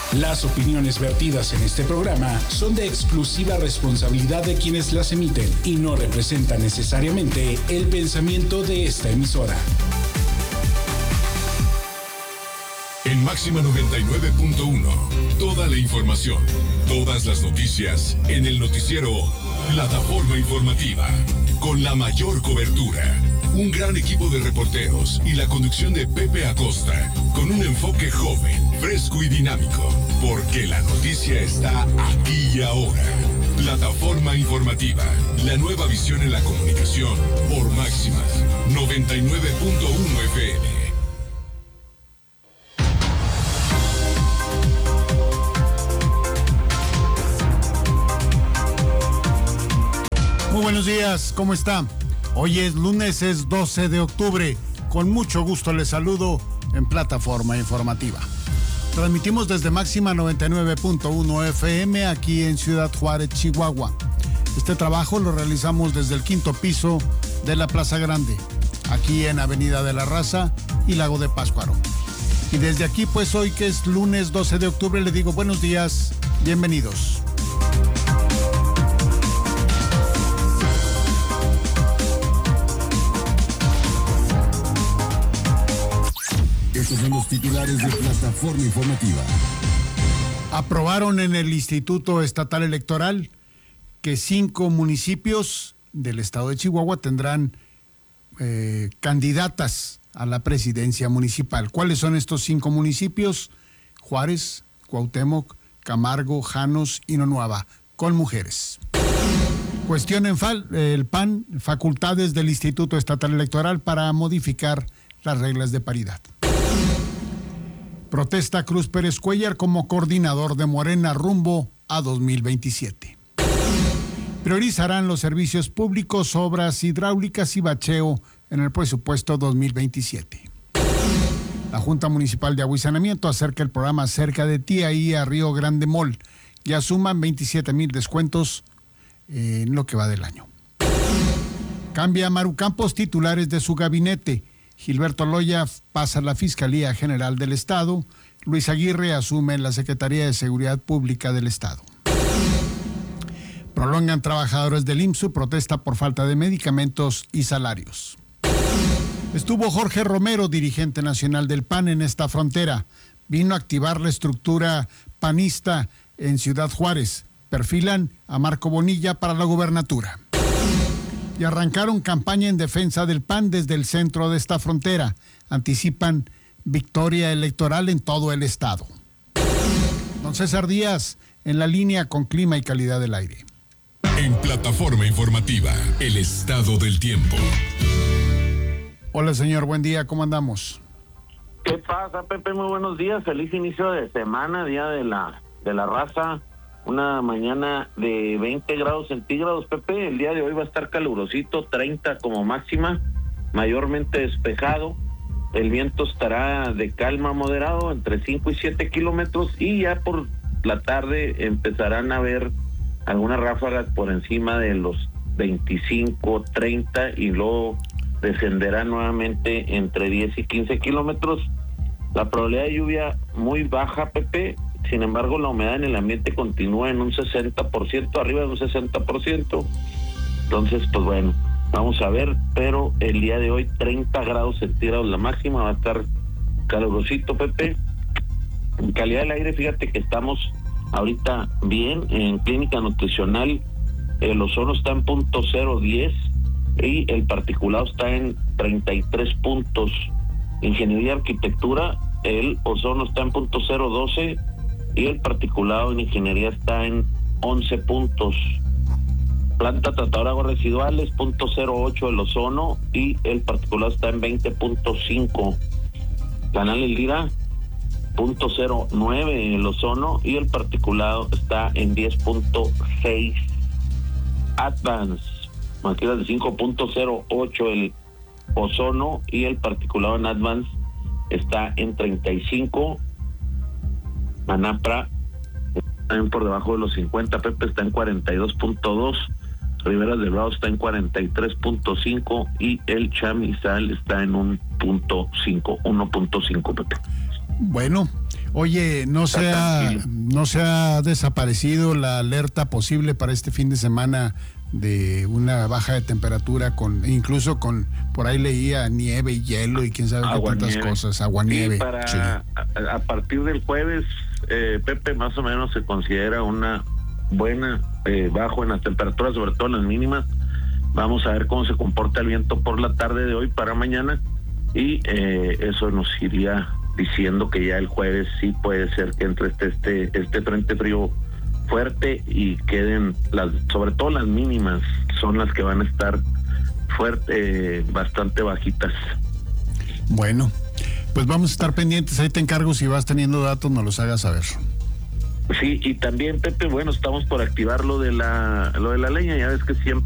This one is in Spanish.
Las opiniones vertidas en este programa son de exclusiva responsabilidad de quienes las emiten y no representan necesariamente el pensamiento de esta emisora. En Máxima 99.1, toda la información, todas las noticias en el noticiero Plataforma Informativa, con la mayor cobertura, un gran equipo de reporteros y la conducción de Pepe Acosta, con un enfoque joven, fresco y dinámico, porque la noticia está aquí y ahora. Plataforma Informativa, la nueva visión en la comunicación por Máxima 99.1 FM. Muy buenos días, ¿cómo está? Hoy es lunes, es 12 de octubre. Con mucho gusto les saludo en Plataforma Informativa. Transmitimos desde Máxima 99.1 FM aquí en Ciudad Juárez, Chihuahua. Este trabajo lo realizamos desde el quinto piso de la Plaza Grande, aquí en Avenida de la Raza y Lago de Pátzcuaro. Y desde aquí, pues hoy que es lunes 12 de octubre, le digo buenos días, bienvenidos. Estos son los titulares de Plataforma Informativa. Aprobaron en el Instituto Estatal Electoral que 5 municipios del estado de Chihuahua tendrán candidatas a la presidencia municipal. ¿Cuáles son estos 5 municipios? Juárez, Cuauhtémoc, Camargo, Janos y Nonuava, con mujeres. Cuestiona el PAN facultades del Instituto Estatal Electoral para modificar las reglas de paridad. Protesta Cruz Pérez Cuéllar como coordinador de Morena rumbo a 2027. Priorizarán los servicios públicos, obras hidráulicas y bacheo en el presupuesto 2027. La Junta Municipal de Agua y Saneamiento acerca el programa Cerca de Ti ahí a Río Grande Mall. Ya suman 27,000 descuentos en lo que va del año. Cambia a Maru Campos titulares de su gabinete. Gilberto Loya pasa a la Fiscalía General del Estado. Luis Aguirre asume la Secretaría de Seguridad Pública del Estado. Prolongan trabajadores del IMSS su protesta por falta de medicamentos y salarios. Estuvo Jorge Romero, dirigente nacional del PAN en esta frontera. Vino a activar la estructura panista en Ciudad Juárez. Perfilan a Marco Bonilla para la gubernatura. Y arrancaron campaña en defensa del PAN desde el centro de esta frontera. Anticipan victoria electoral en todo el estado. Don César Díaz, en la línea con clima y calidad del aire. En Plataforma Informativa, el estado del tiempo. Hola, señor, buen día, ¿cómo andamos? ¿Qué pasa, Pepe? Muy buenos días, feliz inicio de semana, día de la raza. Una mañana de 20 grados centígrados, Pepe. El día de hoy va a estar calurosito, 30 como máxima, mayormente despejado. El viento estará de calma moderado, entre 5 y 7 kilómetros, y ya por la tarde empezarán a haber algunas ráfagas por encima de los 25, 30, y luego descenderá nuevamente entre 10 y 15 kilómetros. La probabilidad de lluvia muy baja, Pepe. Sin embargo, la humedad en el ambiente continúa en un 60%, arriba de un 60%. Entonces, pues bueno, vamos a ver, pero el día de hoy 30 grados centígrados la máxima, va a estar calurosito, Pepe. En calidad del aire, fíjate que estamos ahorita bien. En clínica nutricional, el ozono está en .010 y el particulado está en 33 puntos. Ingeniería y arquitectura, el ozono está en .012 y el particulado en ingeniería está en 11 puntos. Planta tratadora de aguas residuales, .08 el ozono y el particulado está en 20.5. Canal El Lira, .09 el ozono y el particulado está en 10.6. Advance, materias de 5.08 el ozono y el particulado en Advance está en 35. Manapra también por debajo de los 50, Pepe, está en 42.2. Riberas del Bravo está en 43.5 y el Chamizal está en 1.5, Pepe. Bueno, Oye, no se ha desaparecido la alerta posible para este fin de semana de una baja de temperatura, incluso por ahí leía nieve y hielo y quién sabe qué tantas cosas, aguanieve. Sí, a partir del jueves, Pepe, más o menos se considera una buena bajo en las temperaturas, sobre todo en las mínimas. Vamos a ver cómo se comporta el viento por la tarde de hoy para mañana y eso nos iría diciendo que ya el jueves sí puede ser que entre este frente frío fuerte y queden sobre todo las mínimas son las que van a estar bastante bajitas. Bueno, pues vamos a estar pendientes, ahí te encargo, si vas teniendo datos nos los hagas saber. Sí, y también, Pepe, bueno, estamos por activar lo de la leña, ya ves que siempre